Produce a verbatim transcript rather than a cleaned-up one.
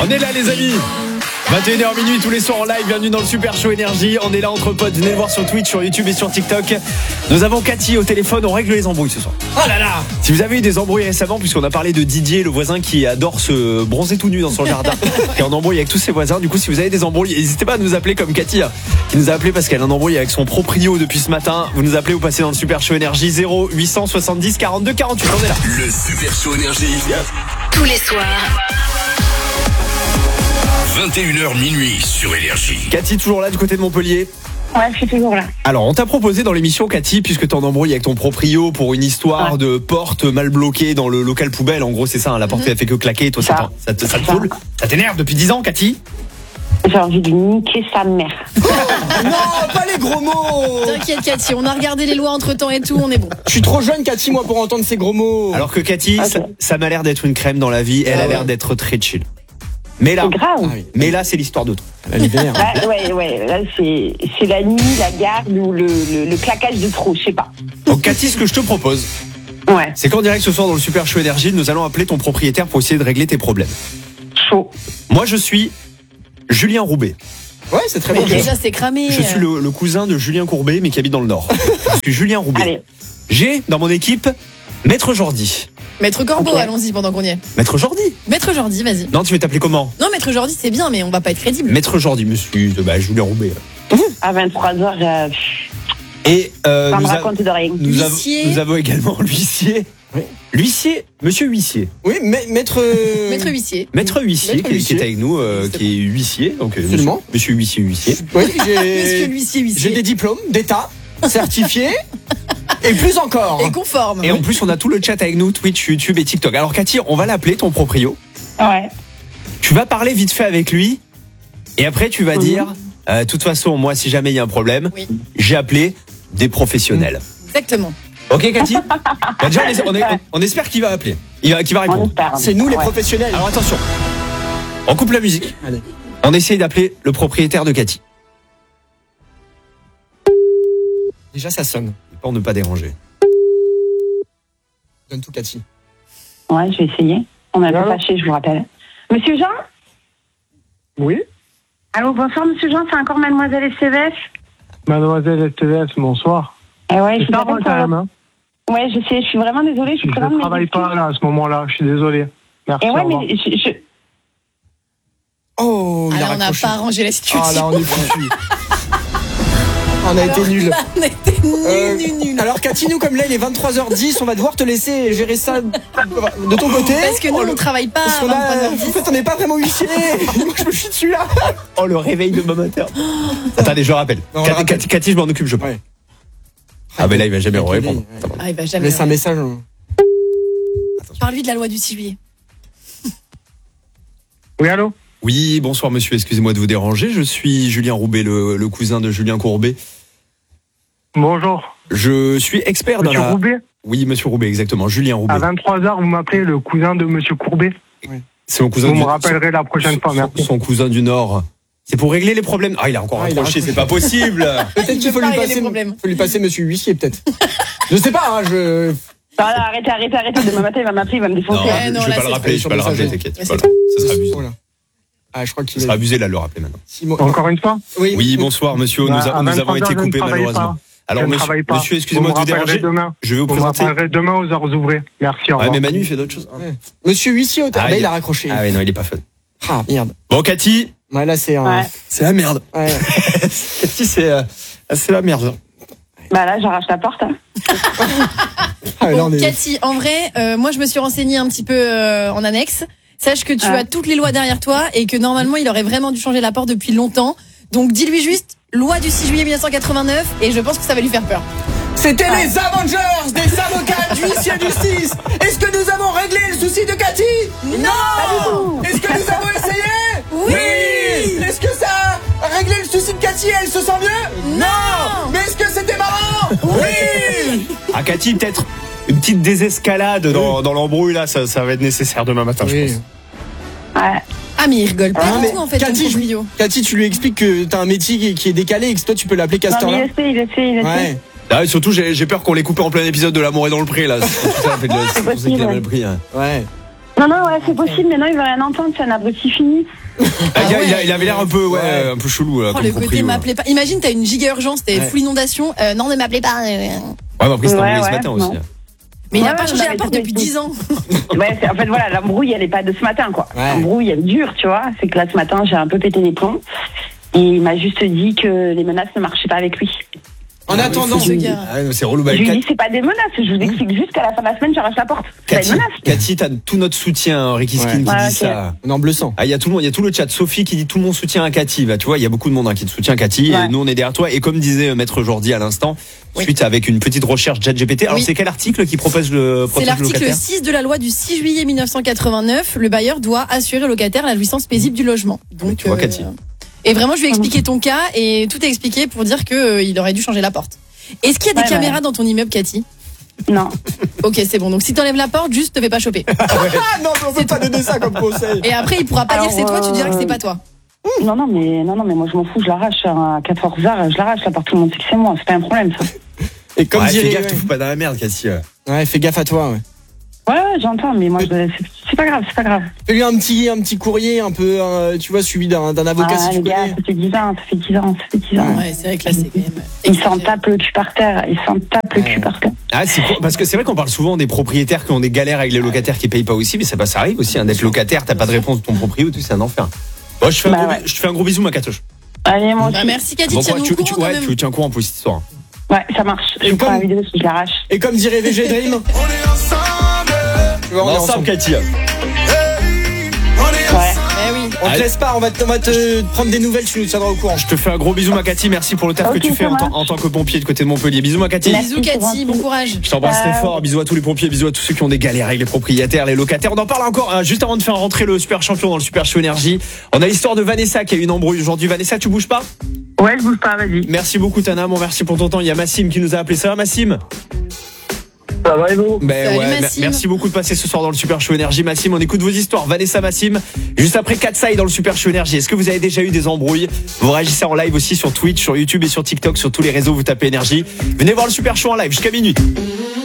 On est là les amis, vingt et une heures minuit tous les soirs en live, bienvenue dans le Super Show Énergie. On est là entre potes, venez le voir sur Twitch, sur YouTube et sur TikTok. Nous avons Cathy au téléphone, on règle les embrouilles ce soir. Oh là là. Si vous avez eu des embrouilles récemment, puisqu'on a parlé de Didier, le voisin qui adore se bronzer tout nu dans son jardin, qui est en embrouille avec tous ses voisins. Du coup, si vous avez des embrouilles, n'hésitez pas à nous appeler comme Cathy, qui nous a appelé parce qu'elle a un embrouille avec son proprio depuis ce matin. Vous nous appelez, vous passez dans le Super Show Énergie, zéro huit cent soixante-dix quarante-deux quarante-huit. On est là. Le Super Show Énergie. Tous les soirs. vingt et une heures minuit sur Énergie. Cathy, toujours là du côté de Montpellier. Ouais, je suis toujours là. Alors, on t'a proposé dans l'émission, Cathy, puisque t'es en embrouille avec ton proprio pour une histoire ouais. de porte mal bloquée dans le local poubelle. En gros, c'est ça, hein, la porte, mmh. elle fait que claquer. Et toi, ça, ça, ça, ça te saoule. Ça t'énerve depuis dix ans, Cathy? J'ai envie de niquer sa mère. Non, pas les gros mots. T'inquiète, Cathy, on a regardé les lois entre temps et tout, on est bon. Je suis trop jeune, Cathy, moi, pour entendre ces gros mots. Alors que Cathy, okay. ça, ça m'a l'air d'être une crème dans la vie. Elle ah, a l'air ouais. d'être très chill. Mais là, c'est grave. Ah oui. Mais là, c'est l'histoire d'autres. Là, ouais, ouais, là, c'est, c'est la nuit, la garde ou le, le, le claquage de trop, je sais pas. Donc, Cathy, ce que je te propose, ouais. c'est qu'en direct ce soir dans le Super Show Énergie, nous allons appeler ton propriétaire pour essayer de régler tes problèmes. Chaud. Moi, je suis Julien Roubaix. Ouais, c'est très mais bon. Déjà, c'est cramé. Je suis le, le cousin de Julien Courbet, mais qui habite dans le Nord. Je suis Julien Roubaix. Allez. J'ai dans mon équipe Maître Jordi. Maître Corbeau, okay. allons-y pendant qu'on y est. Maître Jordi. Maître Jordi, vas-y. Non, tu veux t'appeler comment? Non, Maître Jordi, c'est bien, mais on va pas être crédible. Maître Jordi, monsieur, bah, Julien Roubaix. À vingt-trois heures, euh... Et euh, ça nous, me a... raconte de rien. nous, avons... nous avons également l'huissier. Oui. L'huissier, monsieur huissier. Oui, ma- maître. Maître huissier. Maître huissier, Maître qui, huissier. qui est avec nous, euh, qui est huissier. Donc, euh, monsieur, monsieur huissier, huissier. Oui, j'ai. Monsieur l'huissier, huissier. J'ai des diplômes d'État, certifiés. Et plus encore. Et conforme. Et en plus, on a tout le chat avec nous, Twitch, YouTube et TikTok. Alors, Cathy, on va l'appeler, ton proprio. Ouais. Tu vas parler vite fait avec lui. Et après, tu vas mmh. dire, de euh, toute façon, moi, si jamais il y a un problème, oui. j'ai appelé des professionnels. Mmh. Exactement. Ok, Cathy. Bah, déjà, on, est, on, on espère qu'il va appeler. Il va, qu'il va répondre. C'est nous, les ouais. professionnels. Alors, attention. On coupe la musique. Allez. On essaye d'appeler le propriétaire de Cathy. Déjà, ça sonne. Pour ne pas déranger. Donne tout, Cathy. Ouais, je vais essayer. On avait fâché, je vous rappelle. Monsieur Jean? Oui. Allô, bonsoir, monsieur Jean, c'est encore mademoiselle S T V F? Mademoiselle S T V F, bonsoir. Eh ouais, c'est je pas moi, quand même, hein. Ouais, je sais, je suis vraiment désolée. Je, je ne travaille pas là, à ce moment-là, je suis désolé. Merci. Et ouais, mais je, je... Oh, il ah, a là, on n'a pas arrangé la situation. Ah là, on est foutu. On a alors, été nuls. On a été nuls, euh, nuls, nuls. Alors, Cathy, nous, comme là, il est vingt-trois heures dix, on va devoir te laisser gérer ça de ton côté. Parce que nous, oh, on ne travaille pas à vingt-trois heures dix. En fait, on n'est pas vraiment huissier. Moi, je me chie dessus, là. Oh, le réveil de demain matin. Attendez, je rappelle. Non, Cathy, Cathy, Cathy, je m'en occupe, je pense. Ouais. Ah, mais là, il va jamais répondre. Ah, il va jamais. Laisse un message. Parle-lui de la loi du six juillet. Oui, allô? Oui, bonsoir, monsieur. Excusez-moi de vous déranger. Je suis Julien Roubaix, le, le cousin de Julien Courbet. Bonjour. Je suis expert monsieur dans la... Roubaix? Oui, monsieur Roubaix, exactement. Julien Roubaix. À vingt-trois heures, vous m'appelez le cousin de monsieur Courbet? Oui. C'est mon cousin vous du... me rappellerez la prochaine son, fois, merci. Son, son cousin du Nord. C'est pour régler les problèmes. Ah, il a encore accroché, ah, c'est pas possible. Peut-être qu'il faut lui, passer, faut lui passer monsieur huissier, peut-être. Je sais pas, hein, je... Non, non, arrêtez, arrêtez, arrêtez. Demain matin, il va m'appeler, il va me défoncer. Non, ouais, je, non, je vais là, pas le rappeler, je vais pas le rappeler, t'inquiète. Ça sera abusé. Ah, je crois qu'il ça sera abusé là de le rappeler maintenant. Simon... Encore une fois? Oui, oui bonsoir, monsieur. Bah, nous, a, nous avons été coupés, malheureusement. Alors, monsieur, monsieur excusez-moi de vous déranger. Demain. Je vais vous, vous présenter. Vous demain aux heures ouvrées. Merci, au revoir. Ouais, mais Manu, il fait d'autres choses. Ouais. Monsieur huissier, ah, là, il a raccroché. Ah, oui, non, il est pas fun. Ah, merde. Bon, Cathy. Ouais, là, c'est, ouais. c'est la merde. Ouais. Cathy, c'est, euh, c'est la merde. Bah là, j'arrache la porte. Hein. ah, bon, est... Cathy, en vrai, euh, moi, je me suis renseignée un petit peu euh, en annexe. Sache que tu ah. as toutes les lois derrière toi et que normalement, il aurait vraiment dû changer la porte depuis longtemps. Donc, dis-lui juste, loi du six juillet mille neuf cent quatre-vingt-neuf, et je pense que ça va lui faire peur. C'était ah. les Avengers des avocats du huissier de justice. Est-ce que nous avons réglé le souci de Cathy? Non. Est-ce que nous avons essayé? Oui. oui. Est-ce que ça a réglé le souci de Cathy et elle se sent mieux? Non. Mais est-ce que c'était marrant? Oui. Ah, Cathy, peut-être une petite désescalade oui. dans, dans l'embrouille, là, ça, ça va être nécessaire demain matin, oui. je pense. Ouais. Ah, mais il rigole pas ah, du tout, en fait. Cathy, je, Cathy, tu lui expliques que t'as un métier qui est décalé et que toi, tu peux l'appeler Castor. Non, mais il le sait, il le sait, il le ouais. sait. Ah, surtout, j'ai, j'ai peur qu'on l'ait coupé en plein épisode de L'amour est dans le prix, là. C'est pour ça qu'il a mal pris. Hein. Ouais. Non, non, ouais, c'est possible, mais non, il veut rien entendre, c'est un abruti fini. Ah, il, a- ouais. il a- il avait l'air un peu, ouais, Ouais. un peu chelou. Là, Oh, comme le côté proprio. m'appelez pas. Imagine, t'as une giga urgence, t'es Ouais. full inondation. Euh, non, ne m'appelez pas. Ouais, mais après, c'était Ouais, envoyé ce ouais, matin non. aussi. Mais il Ouais, a pas ouais, changé non, la mais porte c'est depuis possible. dix ans. Ouais, c'est, en fait, voilà, l'embrouille, elle est pas de ce matin, quoi. Ouais. L'embrouille, elle est dure, tu vois. C'est que là, ce matin, j'ai un peu pété les plombs. Et il m'a juste dit que les menaces ne marchaient pas avec lui. En Ah, attendant, ce gars. Ah, non, c'est relou. Bah, Je lui Kat- dis, c'est pas des menaces. Je vous explique juste qu'à la fin de la semaine, j'arrache la porte. C'est pas Cathy, une menace. Cathy, t'as tout notre soutien, hein, Ricky Skin Ouais. qui Ouais, dit ok. ça. on est en bleu sang. Ah, il y a tout le monde, il y a tout le chat. Sophie qui dit tout le monde soutient à Cathy. Bah, tu vois, il y a beaucoup de monde hein, qui te soutient Cathy. Ouais. Et nous, on est derrière toi. Et comme disait euh, Maître Jordi à l'instant, Oui. suite avec une petite recherche ChatGPT. Alors, Oui. c'est quel article qui propose le C'est protège le l'article locataire six de la loi du six juillet mille neuf cent quatre-vingt-neuf. Le bailleur doit assurer au locataire la jouissance paisible du logement. Donc, tu vois, Cathy. Et vraiment, je lui ai expliqué ton cas et tout est expliqué pour dire que euh, il aurait dû changer la porte. Est-ce qu'il y a des Ouais, caméras ouais. dans ton immeuble, Cathy? Non. Ok, c'est bon. Donc si t'enlèves la porte, juste te fais pas choper. Ah non, mais on peut pas donner ça comme conseil. Et après, il pourra pas Alors, dire que c'est toi, tu diras que c'est euh, pas toi. Non, non, mais, non, non, mais moi, je m'en fous, je l'arrache. À quatorze heures, je l'arrache, la porte, tout le monde sait que c'est moi. C'est pas un problème, ça. Et comme Ouais, fais dirait, gaffe, te ouais. fous pas dans la merde, Cathy. ouais. Ouais, fais gaffe à toi. Ouais. Ouais, ouais, j'entends, mais moi, je, c'est, c'est pas grave, c'est pas grave. Fais-lui un petit, un petit courrier un peu, euh, tu vois, suivi d'un, d'un avocat Ah, si tu les gars, connais. ça fait dix ans, ça fait dix ans, ça fait dix ans. Ouais, c'est vrai que là, c'est quand même. Ils s'en tapent le cul par terre, ils s'en tapent le Ouais. cul par terre. Ah, c'est quoi parce que c'est vrai qu'on parle souvent des propriétaires qui ont des galères avec les locataires qui payent pas aussi, mais ça, bah, ça arrive aussi hein, d'être locataire, t'as pas de réponse de ton proprio, tout c'est un enfer. Bon, je, fais un Bah gros, ouais. je te fais un gros bisou, ma Catoche. Allez, moi Bah, aussi. merci, Cathy. Bon, Tiens-nous tu, au tu, courant quand ouais, même. tu tiens au courant pour cette histoire. Ouais, ça marche. Je Et vais faire comme- la vidéo si je l'arrache. Et comme dirait V G Dream, tu vois, on est ensemble. Cathy. Ouais. Eh oui. On te Allez. laisse pas, on va, te, on va te prendre des nouvelles, tu nous tiendras au courant. Je te fais un gros bisou, ma Cathy. Merci pour le taf Ok, que tu fais ça en, tant- marche. en tant que pompier de côté de Montpellier. Bisous, ma Cathy. Merci. Bisous, Cathy. Bon courage. Je t'embrasse très Euh, fort. Bisous à tous les pompiers, bisous à tous ceux qui ont des galères avec les propriétaires, les locataires. On en parle encore hein, juste avant de faire rentrer le super champion dans le super show énergie. On a l'histoire de Vanessa qui a eu une embrouille aujourd'hui. Vanessa, tu bouges pas? Ouais, je bouge pas, vas-y. Merci beaucoup, Tana. Bon, merci pour ton temps. Il y a Massim qui nous a appelé. Ça va, Massim? Ça va et vous? Ben Salut, ouais, mer- Massim. merci beaucoup de passer ce soir dans le Super Show Énergie. Massim, on écoute vos histoires. Vanessa, Massim, juste après Katsai dans le Super Show Énergie. Est-ce que vous avez déjà eu des embrouilles? Vous réagissez en live aussi sur Twitch, sur YouTube et sur TikTok, sur tous les réseaux. Vous tapez Énergie. Venez voir le Super Show en live jusqu'à minuit.